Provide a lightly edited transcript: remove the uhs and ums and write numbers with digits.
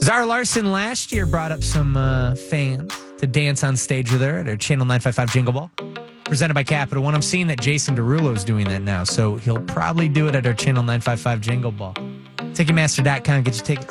Zara Larson last year brought up some fans to dance on stage with her at her Channel 955 Jingle Ball, presented by Capital One. I'm seeing that Jason Derulo is doing that now, so he'll probably do it at our Channel 955 Jingle Ball. Ticketmaster.com, get your tickets.